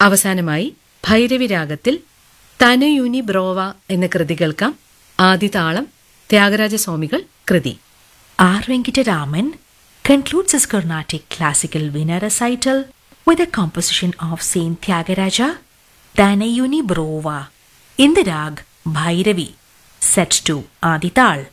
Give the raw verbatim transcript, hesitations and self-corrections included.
അവസാനമായി ഭൈരവി രാഗത്തിൽ തനയുനി ബ്രോവ എന്ന കൃതി കേൾക്കാം. ആദിതാളം ത്യാഗരാജസ്വാമികൾ കൃതി. R. Venkataraman concludes his Carnatic classical Veena recital with a composition of Saint Tyagaraja, Tanayuni Brova, in the rag Bhairavi, set to Adital.